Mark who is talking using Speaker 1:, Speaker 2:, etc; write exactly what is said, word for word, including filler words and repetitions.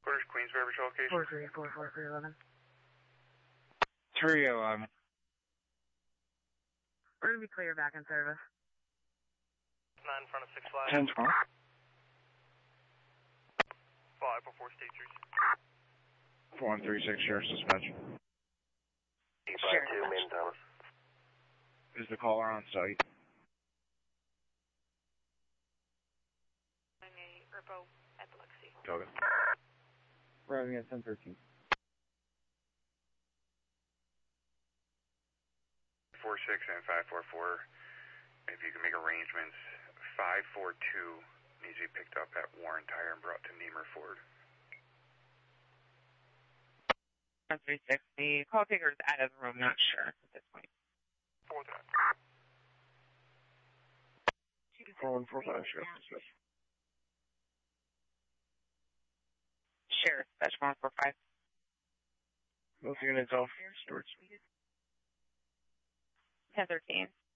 Speaker 1: Quarters, Queensbury, which location?
Speaker 2: four three four four three eleven.
Speaker 3: three eleven.
Speaker 2: We're going to be clear back in service.
Speaker 4: nine in front of six five.
Speaker 3: ten twelve.
Speaker 4: five four four state three.
Speaker 3: four one three six, Sheriff's Dispatch.
Speaker 4: eight five two, Main Thomas.
Speaker 3: Is the caller on site?
Speaker 5: I'm a Repo Epilepsy.
Speaker 3: Toga.
Speaker 6: Arriving at ten thirteen.
Speaker 1: four six and five four four. If you can make arrangements, five four two needs to be picked up at Warren Tire and brought to Niemer Ford.
Speaker 7: one three six, the call taker is out of the room, not sure at this point.
Speaker 4: four three.
Speaker 3: four one four five, Sheriff's Dispatch.
Speaker 7: Sheriff, Dispatch one four five.
Speaker 3: Both units off. Stewards.
Speaker 7: ten thirteen.